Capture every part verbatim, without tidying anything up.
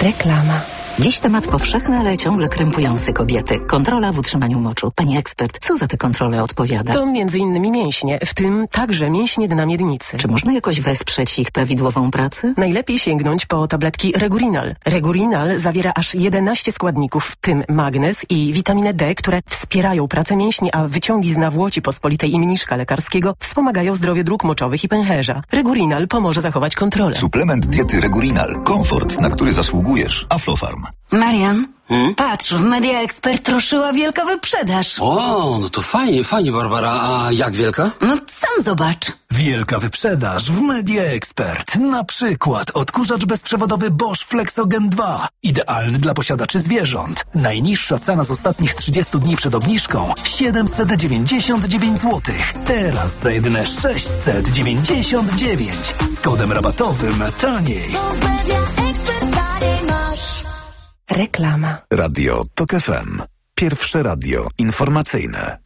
Reklama. Dziś temat powszechny, ale ciągle krępujący kobiety. Kontrola w utrzymaniu moczu. Pani ekspert, co za te kontrole odpowiada? To między innymi mięśnie, w tym także mięśnie dna miednicy. Czy można jakoś wesprzeć ich prawidłową pracę? Najlepiej sięgnąć po tabletki Regurinal. Regurinal zawiera aż jedenaście składników, w tym magnez i witaminę D, które wspierają pracę mięśni, a wyciągi z nawłoci pospolitej i mniszka lekarskiego wspomagają zdrowie dróg moczowych i pęcherza. Regurinal pomoże zachować kontrolę. Suplement diety Regurinal. Komfort, na który zasługujesz. Aflofarm. Marian, Hmm? patrz, w Media Expert ruszyła wielka wyprzedaż. O, no to fajnie, fajnie, Barbara. A jak wielka? No sam zobacz. Wielka wyprzedaż w Media Expert. Na przykład odkurzacz bezprzewodowy Bosch Flexogen dwa. Idealny dla posiadaczy zwierząt. Najniższa cena z ostatnich trzydziestu dni przed obniżką siedemset dziewięćdziesiąt dziewięć złotych. Teraz za jedyne sześćset dziewięćdziesiąt dziewięć. Z kodem rabatowym taniej. Reklama. Radio Tok F M. Pierwsze radio informacyjne.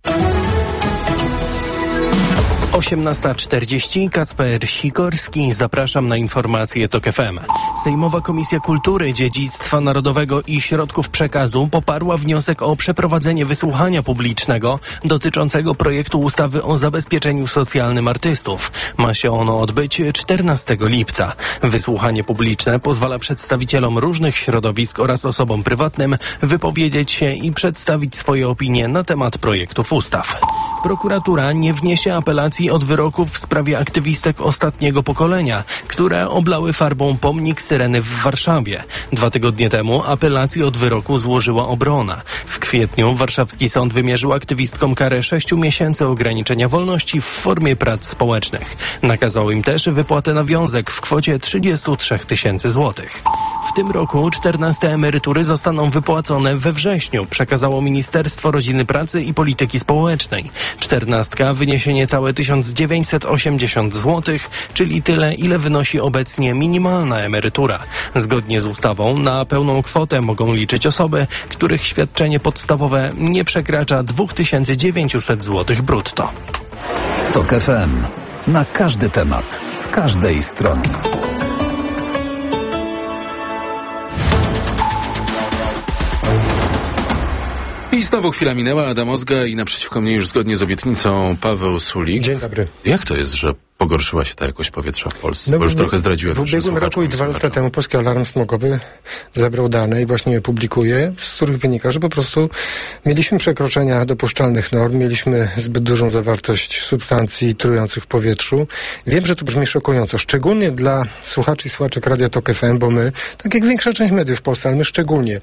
osiemnasta czterdzieści, Kacper Sikorski, zapraszam na informacje Tok F M. Sejmowa Komisja Kultury, Dziedzictwa Narodowego i Środków Przekazu poparła wniosek o przeprowadzenie wysłuchania publicznego dotyczącego projektu ustawy o zabezpieczeniu socjalnym artystów. Ma się ono odbyć czternastego lipca. Wysłuchanie publiczne pozwala przedstawicielom różnych środowisk oraz osobom prywatnym wypowiedzieć się i przedstawić swoje opinie na temat projektów ustaw. Prokuratura nie wniesie apelacji od wyroków w sprawie aktywistek ostatniego pokolenia, które oblały farbą pomnik Syreny w Warszawie. Dwa tygodnie temu apelację od wyroku złożyła obrona. W kwietniu warszawski sąd wymierzył aktywistkom karę sześciu miesięcy ograniczenia wolności w formie prac społecznych. Nakazał im też wypłatę nawiązek w kwocie trzydzieści trzy tysięcy złotych. W tym roku czternaste emerytury zostaną wypłacone we wrześniu, przekazało Ministerstwo Rodziny, Pracy i Polityki Społecznej. Czternastka wyniesie niecałe tysiąc dziewięćset osiemdziesiąt złotych, czyli tyle, ile wynosi obecnie minimalna emerytura. Zgodnie z ustawą na pełną kwotę mogą liczyć osoby, których świadczenie podstawowe nie przekracza dwa tysiące dziewięćset złotych brutto. Tok F M. Na każdy temat, z każdej strony. I znowu chwila minęła, Adam Ozga i naprzeciwko mnie już zgodnie z obietnicą Paweł Sulik. Dzień dobry. Jak to jest, że pogorszyła się ta jakość powietrza w Polsce? No, Bo już trochę zdradziłem. W ubiegłym roku i dwa lata temu Polski Alarm Smogowy zebrał dane i właśnie je publikuje, z których wynika, że po prostu mieliśmy przekroczenia dopuszczalnych norm, mieliśmy zbyt dużą zawartość substancji trujących w powietrzu. Wiem, że to brzmi szokująco, szczególnie dla słuchaczy i słuchaczek Radia Tok F M, bo my, tak jak większa część mediów w Polsce, ale my szczególnie,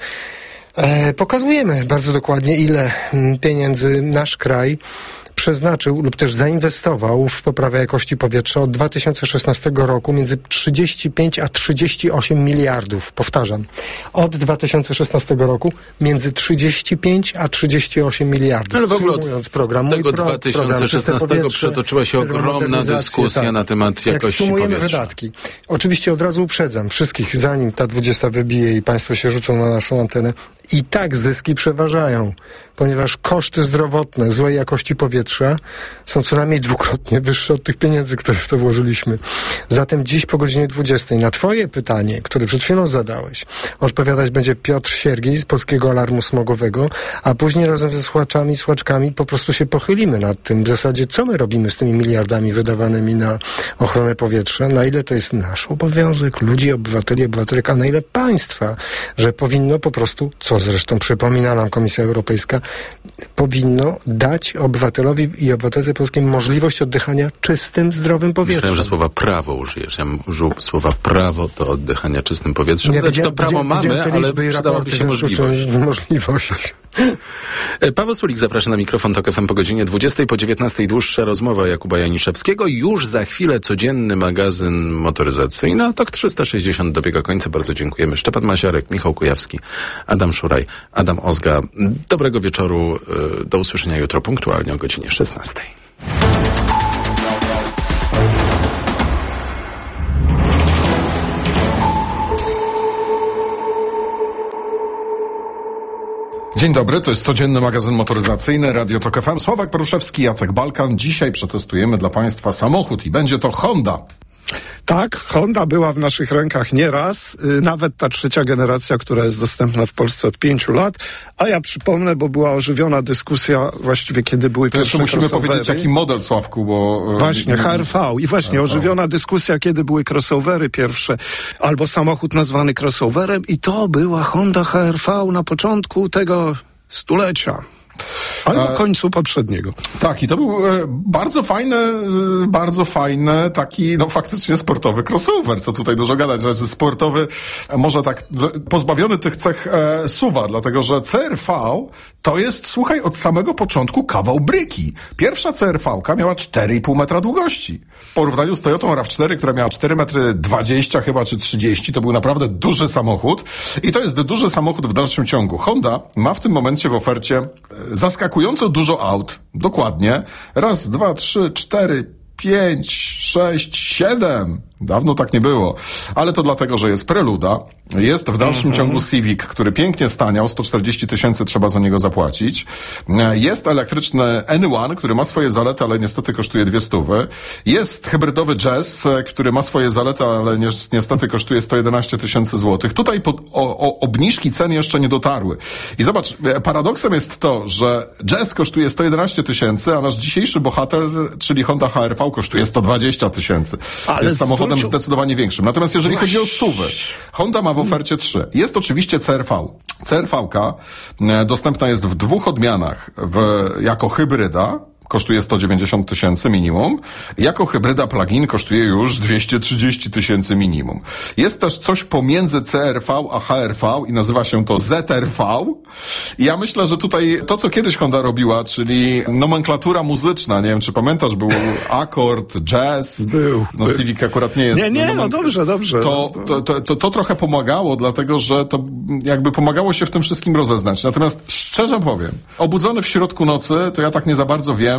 E, pokazujemy bardzo dokładnie, ile m, pieniędzy nasz kraj przeznaczył lub też zainwestował w poprawę jakości powietrza od dwa tysiące szesnastego roku między trzydzieści pięć a trzydzieści osiem miliardów. Powtarzam, od dwa tysiące szesnastego roku między trzydzieści pięć a trzydzieści osiem miliardów. Ale w ogóle Sumując program, tego pro, dwa tysiące szesnastego przetoczyła się ogromna dyskusja tak, na temat jakości jak sumujemy powietrza. wydatki. Oczywiście od razu uprzedzam wszystkich, zanim ta dwudziesta wybije i państwo się rzucą na naszą antenę, i tak zyski przeważają, ponieważ koszty zdrowotne złej jakości powietrza są co najmniej dwukrotnie wyższe od tych pieniędzy, które w to włożyliśmy. Zatem dziś po godzinie dwudziestej na twoje pytanie, które przed chwilą zadałeś, odpowiadać będzie Piotr Siergiej z Polskiego Alarmu Smogowego, a później razem ze słuchaczami i słuchaczkami po prostu się pochylimy nad tym w zasadzie, co my robimy z tymi miliardami wydawanymi na ochronę powietrza, na ile to jest nasz obowiązek, ludzi, obywateli, obywatelek, a na ile państwa, że powinno po prostu, co zresztą przypomina nam Komisja Europejska, powinno dać obywatelowi i obywatelce polskiej możliwość oddychania czystym, zdrowym powietrzem. Myślałem, że słowa prawo użyjesz. Ja bym użył słowa prawo do oddychania czystym powietrzem. Nie, znaczy, to prawo mamy, ale przydałaby się możliwość. możliwość. Paweł Sulik zaprasza na mikrofon Tok F M po godzinie dwudziestej, po dziewiętnastej dłuższa rozmowa Jakuba Janiszewskiego. Już za chwilę codzienny magazyn motoryzacyjny. No, Tok trzysta sześćdziesiąt dobiega końca. Bardzo dziękujemy. Szczepan Masiarek, Michał Kujawski, Adam Szuraj, Adam Ozga. Dobrego wieczoru. Do usłyszenia jutro punktualnie o godzinie szesnastej. Dzień dobry, to jest codzienny magazyn motoryzacyjny Radio Tok F M. Sławek Poruszewski, Jacek Balkan. Dzisiaj przetestujemy dla Państwa samochód i będzie to Honda. Tak, Honda była w naszych rękach nieraz, yy, nawet ta trzecia generacja, która jest dostępna w Polsce od pięciu lat, a ja przypomnę, bo była ożywiona dyskusja właściwie, kiedy były to pierwsze musimy crossovery. powiedzieć, jaki model, Sławku, bo... Właśnie, H R V. I właśnie, H R V. ożywiona dyskusja, kiedy były crossovery pierwsze, albo samochód nazwany crossoverem i to była Honda H R V na początku tego stulecia. Albo końcu poprzedniego. Tak, i to był e, bardzo fajny, e, bardzo fajny taki, no faktycznie sportowy crossover, co tutaj dużo gadać, że sportowy, e, może tak d- pozbawiony tych cech e, S U V-a, dlatego że C R V to jest, słuchaj, od samego początku kawał bryki. Pierwsza C R V-ka miała cztery i pół metra długości. W porównaniu z Toyotą RAV cztery, która miała cztery metry dwadzieścia chyba, czy trzydzieści, to był naprawdę duży samochód i to jest duży samochód w dalszym ciągu. Honda ma w tym momencie w ofercie e, zaskakująco dużo aut. Dokładnie. Raz, dwa, trzy, cztery, pięć, sześć, siedem. Dawno tak nie było. Ale to dlatego, że jest Preluda. Jest w dalszym mm-hmm. ciągu Civic, który pięknie staniał. sto czterdzieści tysięcy trzeba za niego zapłacić. Jest elektryczny N jeden, który ma swoje zalety, ale niestety kosztuje dwie stówy. Jest hybrydowy Jazz, który ma swoje zalety, ale ni- niestety kosztuje sto jedenaście tysięcy złotych. Tutaj pod, o, o, obniżki cen jeszcze nie dotarły. I zobacz, paradoksem jest to, że Jazz kosztuje sto jedenaście tysięcy, a nasz dzisiejszy bohater, czyli Honda H R V, kosztuje sto dwadzieścia tysięcy. Jest samochodem zwrócił... zdecydowanie większym. Natomiast jeżeli Właśnie. chodzi o S U V-y, Honda ma w ofercie trzy. Jest oczywiście C R V. C R V-ka dostępna jest w dwóch odmianach. W, jako hybryda, kosztuje sto dziewięćdziesiąt tysięcy minimum. Jako hybryda plug-in kosztuje już dwieście trzydzieści tysięcy minimum. Jest też coś pomiędzy C R V a H R V i nazywa się to Z R V. I ja myślę, że tutaj to, co kiedyś Honda robiła, czyli nomenklatura muzyczna, nie wiem, czy pamiętasz, był Accord, Jazz. Był. No był. Civic akurat nie jest. Nie, nie, no, no dobrze, dobrze. To, to, to, to, to trochę pomagało, dlatego, że to jakby pomagało się w tym wszystkim rozeznać. Natomiast szczerze powiem, obudzony w środku nocy, to ja tak nie za bardzo wiem.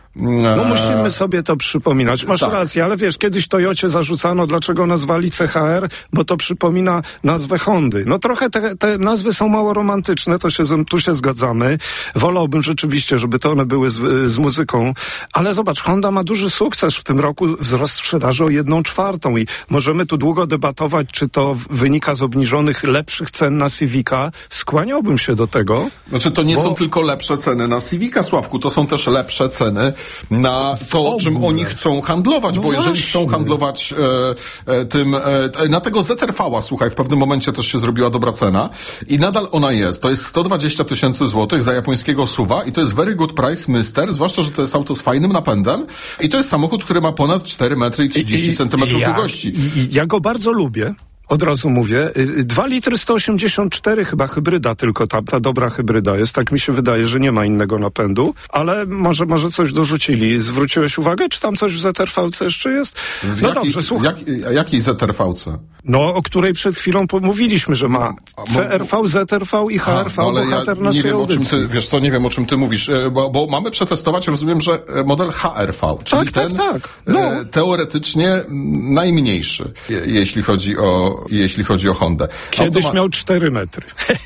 No musimy sobie to przypominać. Masz tak. rację, ale wiesz, kiedyś Toyocie zarzucano, dlaczego nazwali C H R, bo to przypomina nazwę Hondy. No trochę te, te nazwy są mało romantyczne, to się, tu się zgadzamy. Wolałbym rzeczywiście, żeby to one były z, z muzyką. Ale zobacz, Honda ma duży sukces w tym roku, wzrost sprzedaży o jedną czwartą i możemy tu długo debatować, czy to wynika z obniżonych, lepszych cen na Civica. Skłaniałbym się do tego. Znaczy to nie bo... są tylko lepsze ceny na Civica, Sławku, to są też lepsze ceny na to, czym oni chcą handlować, no bo właśnie. Jeżeli chcą handlować e, e, tym, e, na tego Z R V-a, słuchaj, w pewnym momencie też się zrobiła dobra cena i nadal ona jest. To jest sto dwadzieścia tysięcy złotych za japońskiego S U V-a i to jest very good price, mister, zwłaszcza, że to jest auto z fajnym napędem i to jest samochód, który ma ponad cztery metry i trzydzieści centymetrów ja, długości. I, ja go bardzo lubię. Od razu mówię, dwa litry sto osiemdziesiąt cztery chyba hybryda tylko, ta, ta dobra hybryda jest, tak mi się wydaje, że nie ma innego napędu, ale może, może coś dorzucili. Zwróciłeś uwagę, czy tam coś w Z R V C jeszcze jest? W no jaki, dobrze, słuchaj. Jak, jakiej Z R V C? No, o której przed chwilą mówiliśmy, że ma C R V, Z R V i H R V, ale bohater ja naszej nie wiem, audycji. o czym ty, wiesz co, nie wiem, o czym ty mówisz, bo, bo mamy przetestować, rozumiem, że model H R V, czyli tak, ten tak, tak. No. e, teoretycznie najmniejszy, je, jeśli chodzi o, jeśli chodzi o Hondę. Kiedyś ma... miał cztery metry.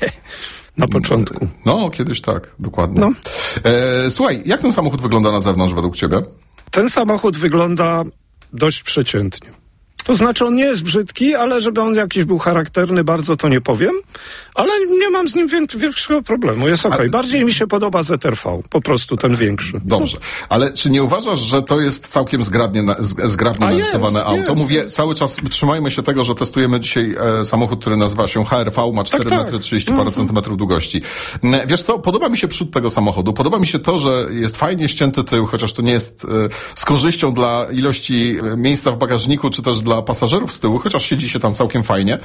Na początku. No, kiedyś tak, dokładnie. No. E, słuchaj, jak ten samochód wygląda na zewnątrz według ciebie? Ten samochód wygląda dość przeciętnie. To znaczy on nie jest brzydki, ale żeby on jakiś był charakterny, bardzo to nie powiem, ale nie mam z nim większego problemu. Jest okej. Okay. Bardziej mi się podoba Z R V, po prostu ten większy. Dobrze, ale czy nie uważasz, że to jest całkiem zgrabnie, zgrabnie narysowane auto? Jest, Mówię, jest. cały czas trzymajmy się tego, że testujemy dzisiaj e, samochód, który nazywa się H R V, ma cztery metry tak. trzydzieści parę mm-hmm. centymetrów długości. Wiesz co, podoba mi się przód tego samochodu, podoba mi się to, że jest fajnie ścięty tył, chociaż to nie jest e, z korzyścią dla ilości miejsca w bagażniku, czy też dla pasażerów z tyłu, chociaż siedzi się tam całkiem fajnie.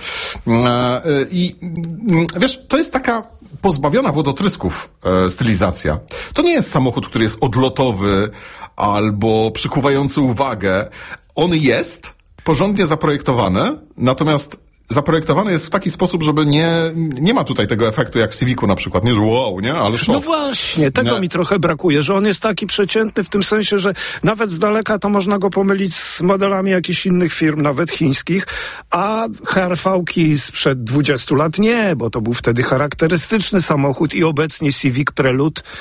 I wiesz, to jest taka pozbawiona wodotrysków e, stylizacja. To nie jest samochód, który jest odlotowy albo przykuwający uwagę. On jest porządnie zaprojektowany, natomiast zaprojektowany jest w taki sposób, żeby nie, nie ma tutaj tego efektu jak w Civicu na przykład, nie, że wow, nie, ale szok. No właśnie, tego nie. mi trochę brakuje, że on jest taki przeciętny w tym sensie, że nawet z daleka to można go pomylić z modelami jakichś innych firm, nawet chińskich, a H R V-ki sprzed dwudziestu lat nie, bo to był wtedy charakterystyczny samochód i obecnie Civic Prelude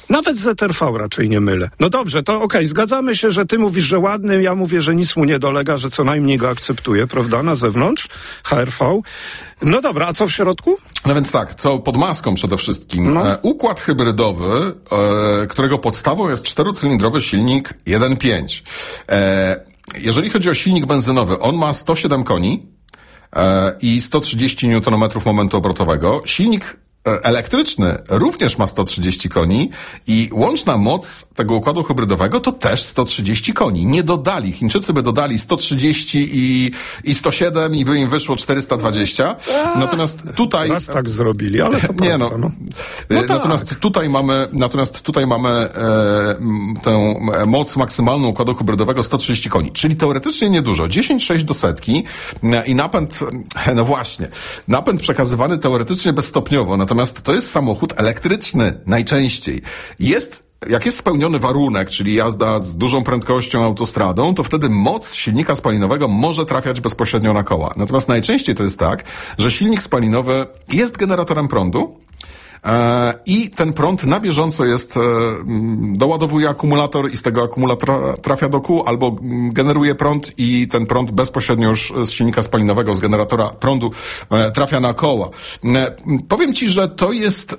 Nawet Z R V raczej nie mylę. No dobrze, to okej, okay, zgadzamy się, że ty mówisz, że ładny, ja mówię, że nic mu nie dolega, że co najmniej go akceptuje, prawda, na zewnątrz, H R V. No dobra, a co w środku? No więc tak, co pod maską przede wszystkim. No. E, układ hybrydowy, e, którego podstawą jest czterocylindrowy silnik jeden przecinek pięć. E, jeżeli chodzi o silnik benzynowy, on ma sto siedem koni e, i sto trzydzieści niutonometrów momentu obrotowego. Silnik elektryczny również ma sto trzydzieści koni i łączna moc tego układu hybrydowego to też sto trzydzieści koni. Nie dodali. Chińczycy by dodali sto trzydzieści i, i sto siedem i by im wyszło czterysta dwadzieścia. Natomiast tutaj... Raz tak zrobili, ale to nie, no. no. no natomiast tak. tutaj mamy, natomiast tutaj mamy e, tę moc maksymalną układu hybrydowego sto trzydzieści koni. Czyli teoretycznie niedużo. dziesięć przecinek sześć do setki i napęd, no właśnie, napęd przekazywany teoretycznie bezstopniowo. Natomiast to jest samochód elektryczny najczęściej. Jest, jak jest spełniony warunek, czyli jazda z dużą prędkością autostradą, to wtedy moc silnika spalinowego może trafiać bezpośrednio na koła. Natomiast najczęściej to jest tak, że silnik spalinowy jest generatorem prądu, i ten prąd na bieżąco jest, doładowuje akumulator i z tego akumulatora trafia do kół, albo generuje prąd i ten prąd bezpośrednio już z silnika spalinowego, z generatora prądu trafia na koła. Powiem ci, że to jest,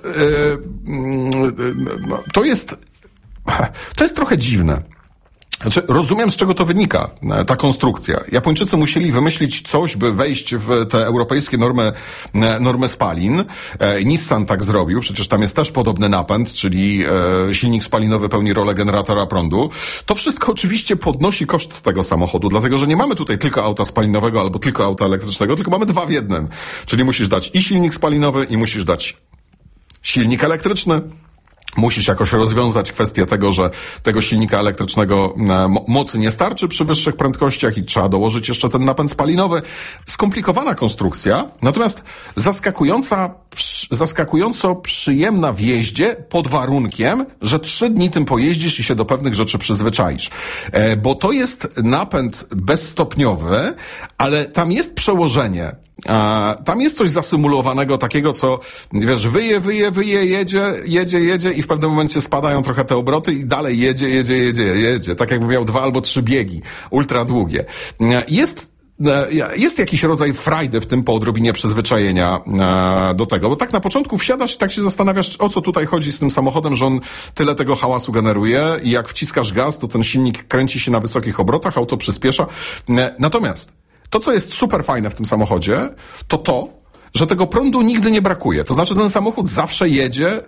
to jest, to jest trochę dziwne. Znaczy, rozumiem, z czego to wynika, ta konstrukcja. Japończycy musieli wymyślić coś, by wejść w te europejskie normy, normy spalin. E, Nissan tak zrobił, przecież tam jest też podobny napęd, czyli e, silnik spalinowy pełni rolę generatora prądu. To wszystko oczywiście podnosi koszt tego samochodu, dlatego że nie mamy tutaj tylko auta spalinowego albo tylko auta elektrycznego, tylko mamy dwa w jednym. Czyli musisz dać i silnik spalinowy, i musisz dać silnik elektryczny. Musisz jakoś rozwiązać kwestię tego, że tego silnika elektrycznego mocy nie starczy przy wyższych prędkościach i trzeba dołożyć jeszcze ten napęd spalinowy. Skomplikowana konstrukcja, natomiast zaskakująca, zaskakująco przyjemna w jeździe pod warunkiem, że trzy dni tym pojeździsz i się do pewnych rzeczy przyzwyczaisz. E, bo to jest napęd bezstopniowy, ale tam jest przełożenie. A, tam jest coś zasymulowanego takiego, co, wiesz, wyje, wyje, wyje, jedzie, jedzie, jedzie i w pewnym momencie spadają trochę te obroty i dalej jedzie, jedzie, jedzie, jedzie. Tak jakby miał dwa albo trzy biegi, ultra długie. Jest Jest jakiś rodzaj frajdy w tym po odrobinie przyzwyczajenia e, do tego, bo tak na początku wsiadasz i tak się zastanawiasz, o co tutaj chodzi z tym samochodem, że on tyle tego hałasu generuje i jak wciskasz gaz, to ten silnik kręci się na wysokich obrotach, auto przyspiesza. E, natomiast to, co jest super fajne w tym samochodzie, to to, że tego prądu nigdy nie brakuje. To znaczy ten samochód zawsze jedzie e,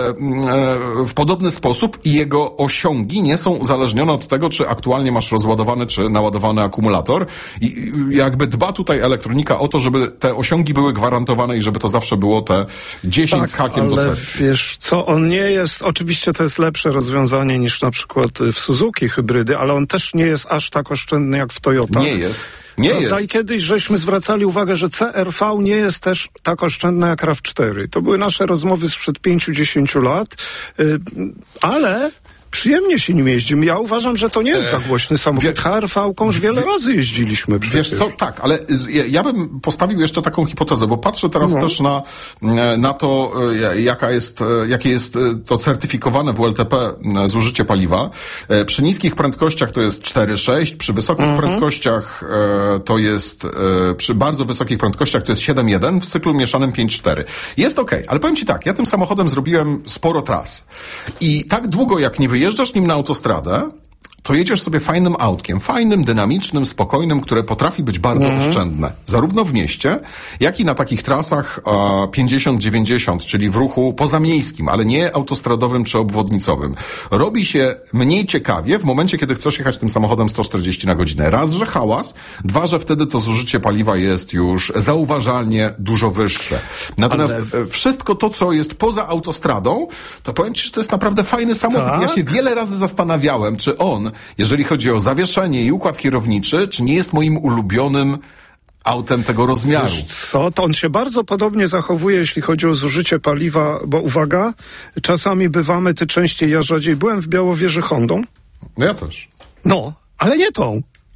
e, w podobny sposób i jego osiągi nie są uzależnione od tego, czy aktualnie masz rozładowany, czy naładowany akumulator. I jakby dba tutaj elektronika o to, żeby te osiągi były gwarantowane i żeby to zawsze było te dziesięć tak, z hakiem ale do setki. Wiesz co, on nie jest, oczywiście to jest lepsze rozwiązanie niż na przykład w Suzuki hybrydy, ale on też nie jest aż tak oszczędny jak w Toyota. Nie jest. Nie Prawda? jest. I kiedyś żeśmy zwracali uwagę, że C R V nie jest też tak oszczędna jak RAV cztery. To były nasze rozmowy sprzed pięciu dziesięciu lat, yy, ale przyjemnie się nim jeździmy. Ja uważam, że to nie jest za głośny samochód. Wie, H R V-ką już wiele wie, razy jeździliśmy przecież. Wiesz co, tak, ale ja, ja bym postawił jeszcze taką hipotezę, bo patrzę teraz no. też na, na to, jaka jest, jakie jest to certyfikowane w U L T P zużycie paliwa. Przy niskich prędkościach to jest cztery sześć, przy wysokich mhm. prędkościach to jest, przy bardzo wysokich prędkościach to jest siedem jeden, w cyklu mieszanym pięć cztery. Jest okej, okay, ale powiem ci tak, ja tym samochodem zrobiłem sporo tras i tak długo jak nie wyjeżdżasz nim na autostradę, to jedziesz sobie fajnym autkiem, fajnym, dynamicznym, spokojnym, które potrafi być bardzo mm. oszczędne. Zarówno w mieście, jak i na takich trasach e, pięćdziesiąt dziewięćdziesiąt, czyli w ruchu pozamiejskim, ale nie autostradowym czy obwodnicowym. Robi się mniej ciekawie w momencie, kiedy chcesz jechać tym samochodem sto czterdzieści na godzinę. Raz, że hałas, dwa, że wtedy to zużycie paliwa jest już zauważalnie dużo wyższe. Natomiast ale... wszystko to, co jest poza autostradą, to powiem ci, że to jest naprawdę fajny samochód. Tak? Ja się wiele razy zastanawiałem, czy on, jeżeli chodzi o zawieszenie i układ kierowniczy, czy nie jest moim ulubionym autem tego rozmiaru. Wiesz co, to on się bardzo podobnie zachowuje, jeśli chodzi o zużycie paliwa, bo uwaga, czasami bywamy, ty częściej, ja rzadziej. Byłem w Białowieży Hondą. No ja też. No, ale nie tą.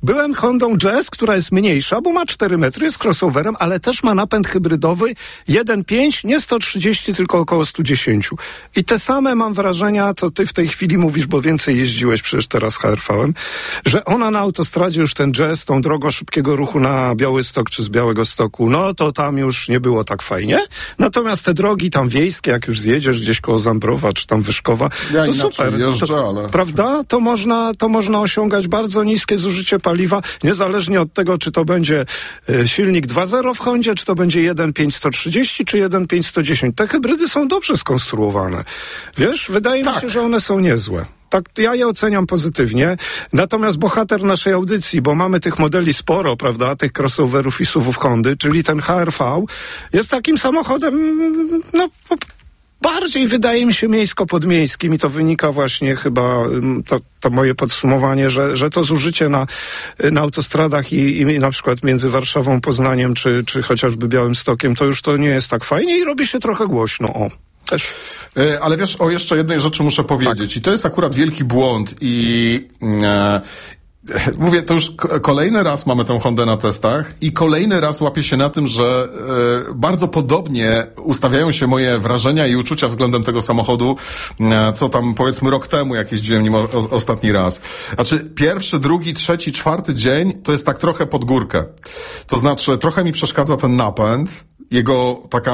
Byłem Hondą Jazz, która jest mniejsza, bo ma cztery metry, jest crossoverem, ale też ma napęd hybrydowy jeden przecinek pięć, nie sto trzydzieści, tylko około sto dziesięć. I te same mam wrażenia, co ty w tej chwili mówisz, bo więcej jeździłeś przecież teraz H R V-em, że ona na autostradzie już ten Jazz, tą drogą szybkiego ruchu na Białystok czy z Białegostoku, no to tam już nie było tak fajnie. Natomiast te drogi tam wiejskie, jak już zjedziesz gdzieś koło Zambrowa czy tam Wyszkowa, ja to super. Jeżdżę, to, ale... Prawda? To można, to można osiągać bardzo niskie zużycie paliwa, niezależnie od tego, czy to będzie y, silnik dwa zero w Hondzie, czy to będzie jeden przecinek pięć sto trzydzieści, czy jeden przecinek pięć sto dziesięć. Te hybrydy są dobrze skonstruowane. Wiesz, wydaje tak. mi się, że one są niezłe. Tak, ja je oceniam pozytywnie. Natomiast bohater naszej audycji, bo mamy tych modeli sporo, prawda, tych crossoverów i suwów Hondy, czyli ten H R V, jest takim samochodem, no, bardziej wydaje mi się miejsko-podmiejskim i to wynika właśnie chyba, to, to moje podsumowanie, że, że to zużycie na, na autostradach i, i na przykład między Warszawą, Poznaniem czy, czy chociażby Białymstokiem, to już to nie jest tak fajnie i robi się trochę głośno, o. Też. Ale wiesz, o jeszcze jednej rzeczy muszę powiedzieć tak. I to jest akurat wielki błąd i e, mówię, to już kolejny raz mamy tę Hondę na testach i kolejny raz łapię się na tym, że e, bardzo podobnie ustawiają się moje wrażenia i uczucia względem tego samochodu, e, co tam powiedzmy rok temu, jak jeździłem nim o, o, ostatni raz. Znaczy pierwszy, drugi, trzeci, czwarty dzień to jest tak trochę pod górkę. To znaczy trochę mi przeszkadza ten napęd, jego taka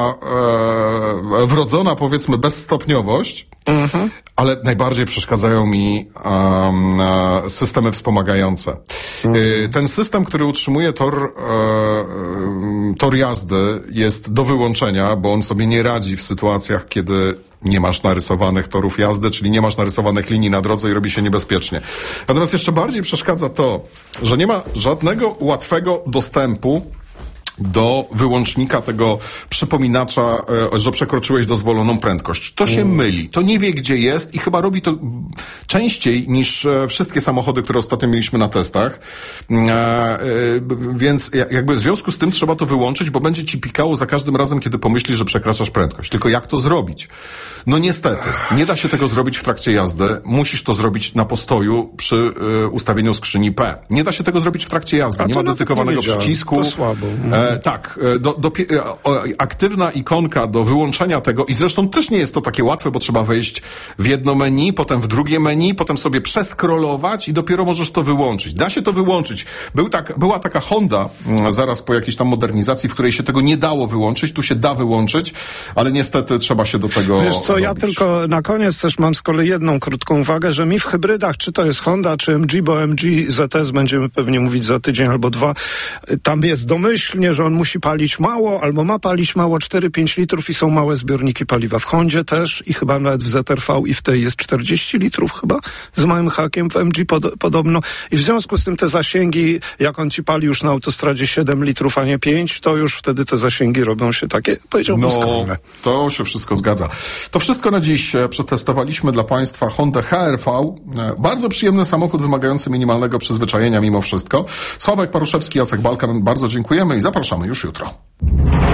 e, wrodzona, powiedzmy, bezstopniowość, mhm. ale najbardziej przeszkadzają mi um, e, systemy wspomagające. Mhm. E, ten system, który utrzymuje tor, e, tor jazdy, jest do wyłączenia, bo on sobie nie radzi w sytuacjach, kiedy nie masz narysowanych torów jazdy, czyli nie masz narysowanych linii na drodze i robi się niebezpiecznie. Natomiast jeszcze bardziej przeszkadza to, że nie ma żadnego łatwego dostępu do wyłącznika tego przypominacza, e, że przekroczyłeś dozwoloną prędkość. To się mm. myli. To nie wie, gdzie jest i chyba robi to częściej niż e, wszystkie samochody, które ostatnio mieliśmy na testach. E, e, więc jakby w związku z tym trzeba to wyłączyć, bo będzie ci pikało za każdym razem, kiedy pomyślisz, że przekraczasz prędkość. Tylko jak to zrobić? No niestety, nie da się tego zrobić w trakcie jazdy. Musisz to zrobić na postoju przy e, ustawieniu skrzyni P. Nie da się tego zrobić w trakcie jazdy. Nie ma dedykowanego przycisku. To słabo. E, tak, do, do, o, aktywna ikonka do wyłączenia tego i zresztą też nie jest to takie łatwe, bo trzeba wejść w jedno menu, potem w drugie menu, potem sobie przeskrolować i dopiero możesz to wyłączyć. Da się to wyłączyć. Był tak, była taka Honda zaraz po jakiejś tam modernizacji, w której się tego nie dało wyłączyć, tu się da wyłączyć, ale niestety trzeba się do tego Wiesz co, robić. Ja tylko na koniec też mam z kolei jedną krótką uwagę, że mi w hybrydach, czy to jest Honda, czy M G, bo M G Z S będziemy pewnie mówić za tydzień albo dwa, tam jest domyślnie, że on musi palić mało, albo ma palić mało, cztery pięć litrów i są małe zbiorniki paliwa. W Hondzie też i chyba nawet w Z R V i w tej jest czterdzieści litrów chyba, z małym hakiem, w M G pod, podobno. I w związku z tym te zasięgi, jak on ci pali już na autostradzie siedem litrów, a nie pięć, to już wtedy te zasięgi robią się takie, powiedziałbym, no, skromne. To się wszystko zgadza. To wszystko na dziś. Przetestowaliśmy dla Państwa Hondę H R V. Bardzo przyjemny samochód wymagający minimalnego przyzwyczajenia mimo wszystko. Sławek Paruszewski, Jacek Balkan, bardzo dziękujemy i zapraszamy już jutro.